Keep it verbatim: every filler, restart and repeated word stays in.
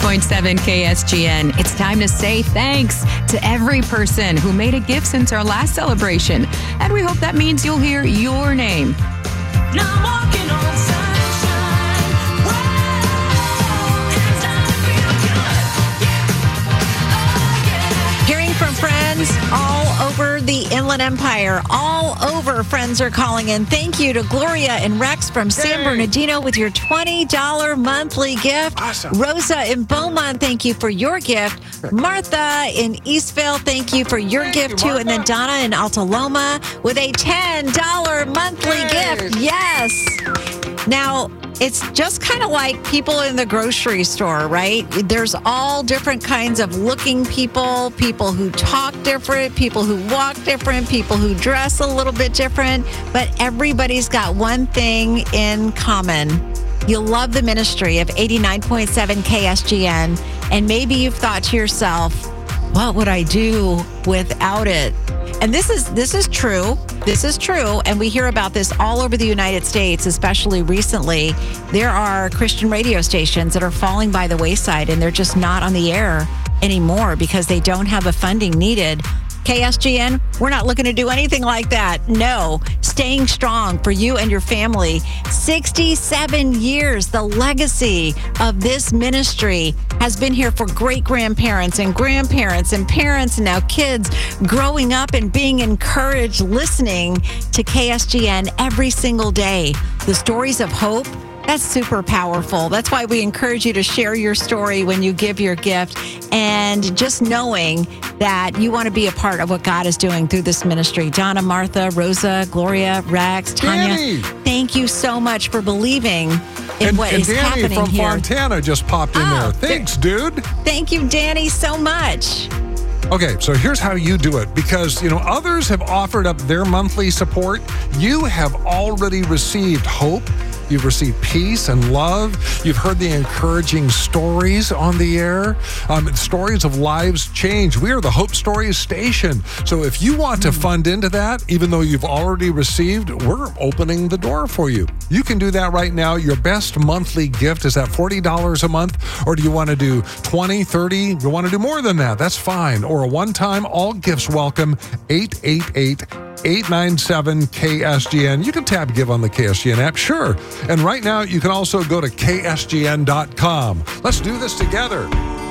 point seven K S G N. It's time to say thanks to every person who made a gift since our last celebration. And we hope that means you'll hear your name. Now I'm walking on sunshine. Whoa, it's time to feel good. Yeah. Oh, yeah. Hearing from friends all over the Inland Empire, all over friends are calling in. Thank you to Gloria and Rex from San Yay. Bernardino with your twenty dollars monthly gift. Awesome. Rosa in Beaumont, thank you for your gift. Martha in Eastville, thank you for your Thank gift you, too. And then Martha. Donna in Altaloma with a ten dollars monthly Yay. gift. Yes. Now, it's just kind of like people in the grocery store, right? There's all different kinds of looking people, people who talk different, people who walk different, people who dress a little bit different, but everybody's got one thing in common. You love the ministry of eighty-nine point seven K S G N, and maybe you've thought to yourself, what would I do without it? And this is this is true. This is true. And we hear about this all over the United States, especially recently. There are Christian radio stations that are falling by the wayside and they're just not on the air anymore because they don't have the funding needed. K S G N, we're not looking to do anything like that. No, staying strong for you and your family. sixty-seven years, the legacy of this ministry has been here for great-grandparents and grandparents and parents and now kids growing up and being encouraged, listening to K S G N every single day. The stories of hope, that's super powerful. That's why we encourage you to share your story when you give your gift. And just knowing that you want to be a part of what God is doing through this ministry. Donna, Martha, Rosa, Gloria, Rex, Tanya, Danny. thank you so much for believing in And, what and is Danny happening from here. Fontana just popped in Oh, there. Thanks, dude. Thank you, Danny, so much. Okay, so here's how you do it. Because, you know, others have offered up their monthly support. You have already received hope. You've received peace and love. You've heard the encouraging stories on the air, um, stories of lives changed. We are the Hope Stories station. So if you want to fund into that, even though you've already received, we're opening the door for you. You can do that right now. Your best monthly gift is at forty dollars a month, or do you want to do twenty, thirty? You want to do more than that? That's fine. Or a one-time all gifts welcome, eight eight eight, eight nine seven K S G N. You can tap Give on the K S G N app, sure. And right now, you can also go to K S G N dot com. Let's do this together.